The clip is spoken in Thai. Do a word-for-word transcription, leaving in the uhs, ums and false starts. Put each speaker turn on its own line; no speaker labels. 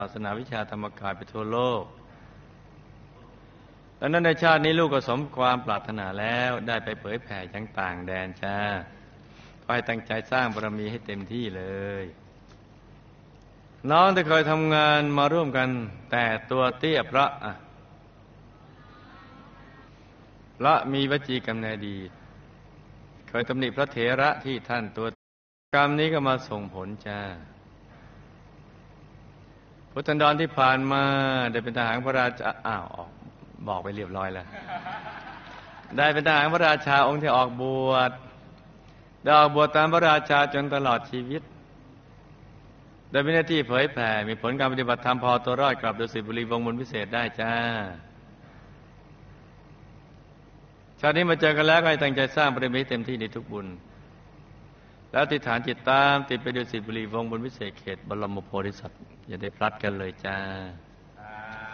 ศาสนาวิชาธรรมกายไปทั่วโลกดังนั้นในชาตินี้ลูกก็สมความปรารถนาแล้วได้ไปเผยแผ่ยังต่างแดนจ้าขอให้ตั้งใจสร้างบารมีให้เต็มที่เลยน้องที่เคยทำงานมาร่วมกันแต่ตัวเตี้ยพระอะพระมีวจีกรรมในอดีตเคยตำหนิพระเถระที่ท่านตัวกรรมนี้ก็มาส่งผลจ้าพุทธันดรที่ผ่านมาได้เป็นทหารพระราชาอ้าวออกบอกไปเรียบร้อยแล้วได้เป็นทหารพระราชาองค์ที่ออกบวชได้ออกบวชตามพระราชาจนตลอดชีวิตโดยมีหน้าที่เผยแผ่มีผลการปฏิบัติธรรมพอตัวรอดกลับดุสิตบุรีวงศ์บุญพิเศษได้จ้าชาตินี้มาเจอกันแล้วก็ให้ตั้งใจสร้างบารมีเต็มที่ในทุกบุญแล้วติดฐานจิตตามติดไปดุสิตบุรีวงศ์บุญพิเศษเขตบรมโพธิสัตว์อย่าได้พลัดกันเลยจ้า